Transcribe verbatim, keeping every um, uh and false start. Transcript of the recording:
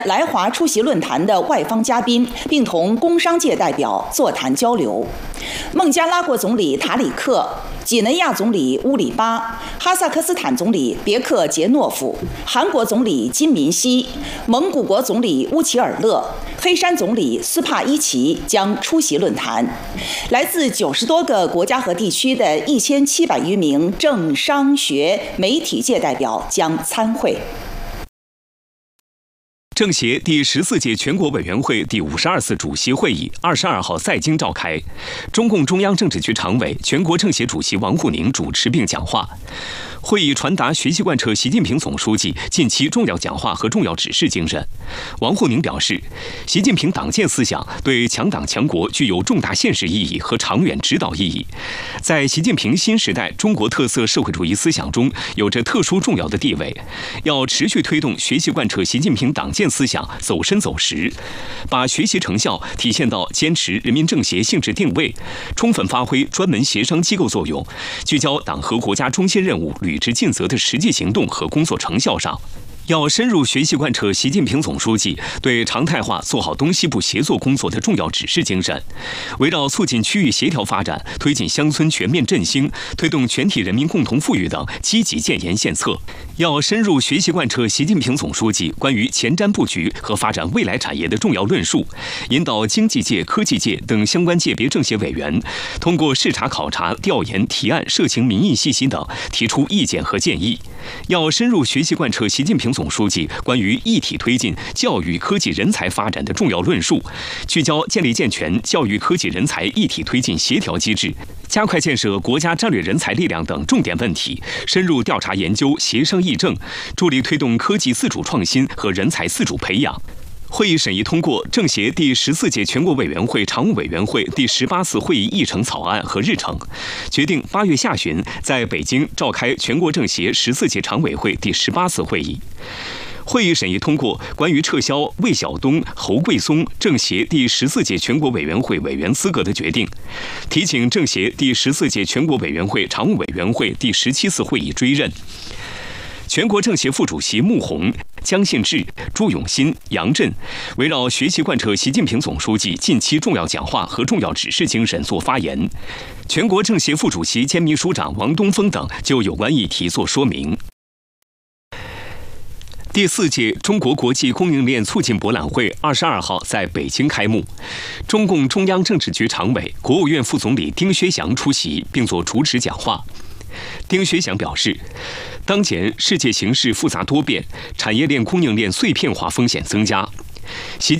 来华出席论坛的外方嘉宾，并同工商界代表座谈交流。孟加拉国总理塔里克、几内亚总理乌里巴、哈萨克斯坦总理别克杰诺夫、韩国总理金民希、蒙古国总理乌齐尔勒、黑山总理斯帕伊奇将出席论坛。来自九十多个国家和地区的一千七百余名政商学媒体界代表将参会。 政协第十四届全国委员会第五十二次主席会议二十二号在京召开，中共中央政治局常委、全国政协主席王沪宁主持并讲话。会议传达学习贯彻习近平总书记近期重要讲话和重要指示精神。王沪宁表示，习近平党建思想对强党强国具有重大现实意义和长远指导意义，在习近平新时代中国特色社会主义思想中有着特殊重要的地位。要持续推动学习贯彻习近平党建思想走深走实，把学习成效体现到坚持人民政协性质定位，充分发挥专门协商机构作用，聚焦党和国家中心任务履职尽责的实际行动和工作成效上。要深入学习贯彻习近平总书记对常态化做好东西部协作工作的重要指示精神，围绕促进区域协调发展、推进乡村全面振兴、推动全体人民共同富裕等积极建言献策。要深入学习贯彻习近平总书记关于前瞻布局和发展未来产业的重要论述，引导经济界、科技界等相关界别政协委员通过视察考察、调研、提案、社情民意信息等提出意见和建议。要深入学习贯彻习近平总书记关于一体推进教育科技人才发展的重要论述，聚焦建立健全教育科技人才一体推进协调机制，加快建设国家战略人才力量等重点问题，深入调查研究、协商议政，助力推动科技自主创新和人才自主培养。会议审议通过政协第十四届全国委员会常务委员会第十八次会议议程草案和日程，决定八月下旬在北京召开全国政协十四届常委会第十八次会议。会议审议通过关于撤销魏晓东、侯桂松政协第十四届全国委员会委员资格的决定，提请政协第十四届全国委员会常务委员会第十七次会议追认。全国政协副主席穆虹、姜信治、朱永新、杨震围绕学习贯彻习近平总书记近期重要讲话和重要指示精神作发言，全国政协副主席兼秘书长王东峰等就有关议题作说明。第四届中国国际供应链促进博览会二十二号在北京开幕，中共中央政治局常委、国务院副总理丁薛祥出席并作主旨讲话。丁薛祥表示，当前世界形势复杂多变，产业链供应链碎片化风险增加，